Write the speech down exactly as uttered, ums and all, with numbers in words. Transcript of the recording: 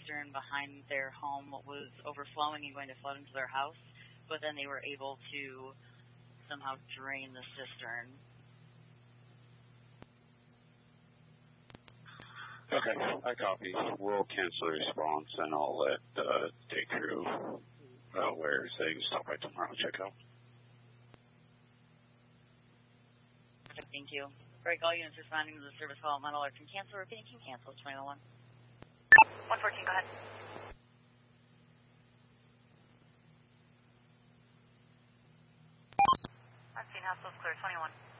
cistern behind their home was overflowing and going to flood into their house, but then they were able to somehow drain the cistern. Okay, I copy. We'll cancel the response, and I'll let the day crew uh, where they can stop by tomorrow check out. Thank you. Break all units responding to the service call. Model alert can cancel. Repeating can cancel. twenty oh one. one fourteen, go ahead. I've seen house clear, twenty-one.